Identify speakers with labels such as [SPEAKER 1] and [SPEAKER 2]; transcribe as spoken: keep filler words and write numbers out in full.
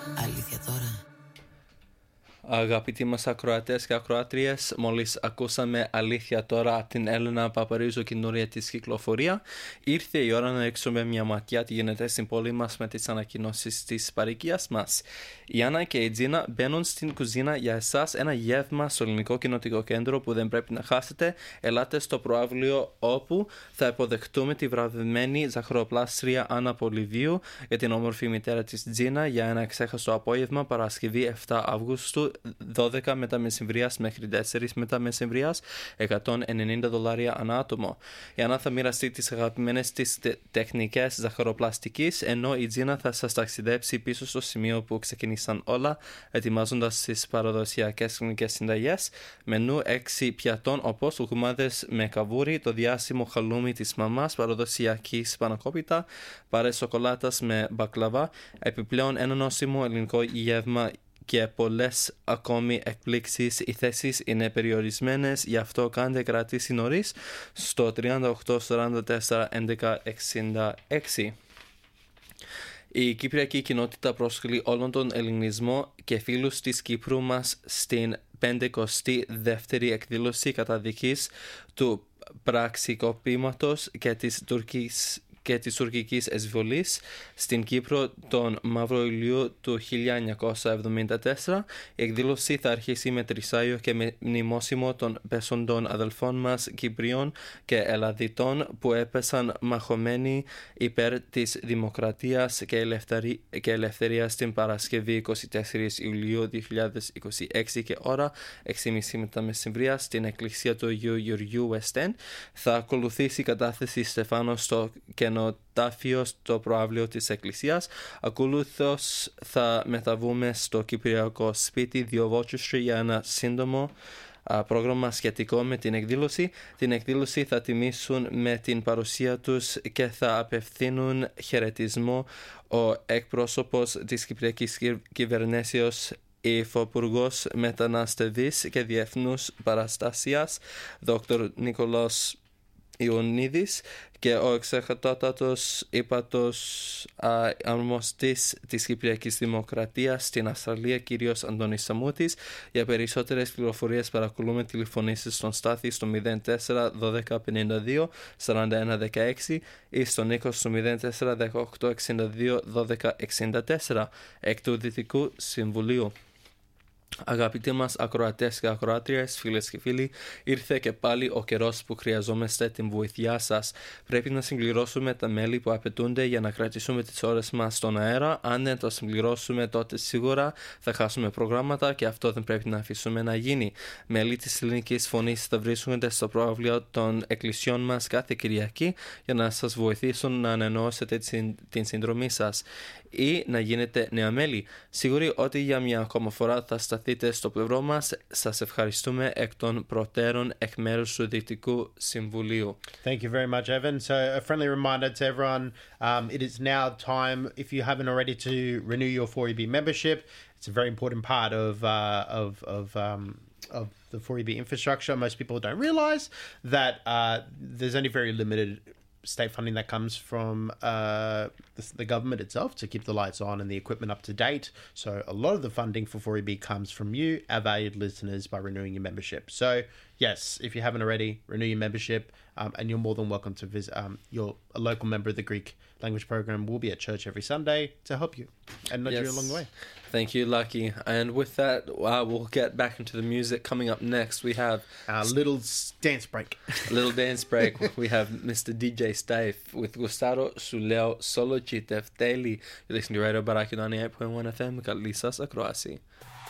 [SPEAKER 1] Αλήθεια τώρα.
[SPEAKER 2] Αγαπητοί μας ακροατές και ακροάτριες, μόλις ακούσαμε αλήθεια τώρα από την Έλενα Παπαρίζου, καινούρια της κυκλοφορία. Ήρθε η ώρα να ρίξουμε μια ματιά τι γίνεται στην πόλη μας με τις ανακοινώσεις της παροικίας μας. Η Άννα και η Τζίνα μπαίνουν στην κουζίνα για εσάς, ένα γεύμα στο Ελληνικό Κοινοτικό Κέντρο που δεν πρέπει να χάσετε. Ελάτε στο προαύλιο όπου θα υποδεχτούμε τη βραβευμένη ζαχαροπλάστρια Άννα Πολυβίου για την όμορφη μητέρα της Τζίνα για ένα ξέχαστο απόγευμα Παρασκευή επτά Αυγούστου, δώδεκα μετά μεσημβρίας μέχρι τέσσερις μετά μεσημβρίας, εκατόν ενενήντα δολάρια ανά άτομο. Η Άννα θα μοιραστεί τις αγαπημένες της τεχνικές ζαχαροπλαστικής, ενώ η Τζίνα θα σας ταξιδέψει πίσω στο σημείο που ξεκίνησαν όλα, ετοιμάζοντας τις παραδοσιακές ελληνικές συνταγές. Μενού έξι πιατών όπως λουκουμάδες με καβούρι, το διάσημο χαλούμι της μαμάς, παραδοσιακή σπανακόπιτα, παρές σοκολάτας με μπακλαβά, επιπλέον ένα νόσιμο ελληνικό γεύμα και πολλές ακόμη εκπλήξεις. Οι θέσεις είναι περιορισμένες, γι' αυτό κάντε κράτηση νωρίς στο τριάντα οκτώ σαράντα τέσσερα έντεκα εξήντα έξι. Η Κυπριακή Κοινότητα προσκλεί όλον τον ελληνισμό και φίλους της Κύπρου μας στην πενηκοστή δεύτερη εκδήλωση καταδίκης του πραξικοπήματος και της Τουρκικής και της τουρκικής εισβολής στην Κύπρο τον Μαύρο Ιουλίου του χίλια εννιακόσια εβδομήντα τέσσερα. Η εκδήλωση θα αρχίσει με τρισάιο και με μνημόσυμο των πέσοντων αδελφών μας Κυπρίων και Ελλαδιτών που έπεσαν μαχωμένοι υπέρ της δημοκρατίας και, ελευθερι... και ελευθερίας την Παρασκευή εικοστή τέταρτη Ιουλίου δύο χιλιάδες είκοσι έξι και ώρα έξι και μισή μετά μεσημβρία στην εκκλησία του Αγίου Γεωργίου West End. Θα ακολουθήσει η κατάθεση Στεφάνο στο κενοτάφιο στο προαύλιο της εκκλησίας. Ακολούθως θα μεταβούμε στο Κυπριακό Σπίτι δύο Vulture Street για ένα σύντομο α, πρόγραμμα σχετικό με την εκδήλωση. Την εκδήλωση θα τιμήσουν με την παρουσία τους και θα απευθύνουν χαιρετισμό ο εκπρόσωπος της Κυπριακής Κυβερνήσεως, Υφυπουργός Μεταναστευσής και Διεθνούς Παραστασίας, Δόκτωρ Νικολάος Ιωνίδης, και ο εξεχατότατος ύπατος αρμοστής της Κυπριακής Δημοκρατίας στην Αυστραλία, κύριος Αντώνης Σαμούτης. Για περισσότερες πληροφορίες παρακολουθούμε τηλεφωνήσεις στον Στάθη στο μηδέν τέσσερα δώδεκα πενήντα δύο σαράντα ένα δεκαέξι ή στον Νίκο στο μηδέν τέσσερα δεκαοκτώ εξήντα δύο δώδεκα εξήντα τέσσερα εκ του Δυτικού Συμβουλίου. Αγαπητοί μας ακροατές και ακροάτριες, φίλες και φίλοι, ήρθε και πάλι ο καιρός που χρειαζόμαστε την βοήθειά σας. Πρέπει να συμπληρώσουμε τα μέλη που απαιτούνται για να κρατήσουμε τις ώρες μας στον αέρα. Αν δεν το συμπληρώσουμε, τότε σίγουρα θα χάσουμε προγράμματα και αυτό δεν πρέπει να αφήσουμε να γίνει. Μέλη της Ελληνικής Φωνής θα βρίσκονται στο προαύλιο των εκκλησιών μας κάθε Κυριακή για να σας βοηθήσουν να ανανεώσετε την συνδρομή σας ή να γίνετε νέα μέλη. Σίγουροι ότι για μια ακόμα φορά θα σταθείτε στο πλευρό μας. Σας ευχαριστούμε εκ των προτέρων εκ μέρους του Δυτικού Συμβουλίου.
[SPEAKER 3] Thank you very much, Evan. So a friendly reminder to everyone, um, it is now time, if you haven't already, to renew your four E B membership. It's a very important part of uh, of of um, of the four E B infrastructure. Most people don't realize that uh, there's only very limited state funding that comes from uh, the, the government itself to keep the lights on and the equipment up to date. So a lot of the funding for four E B comes from you, our valued listeners, by renewing your membership. So yes, if you haven't already, renew your membership, um, and you're more than welcome to visit. Um, you're a local member of the Greek language program. We'll be at church every Sunday to help you and nudge
[SPEAKER 2] Yes.
[SPEAKER 3] you along the way.
[SPEAKER 2] Thank you, Lucky. And with that, uh, we'll get back into the music. Coming up next, we have
[SPEAKER 3] Our little dance break.
[SPEAKER 2] a little dance break. We have Mister D J Stave with Gustavo Suleo Solo Chitefteli. You're listening to Radio Baraki ninety-eight point one F M. Kalli σας ακρόαση.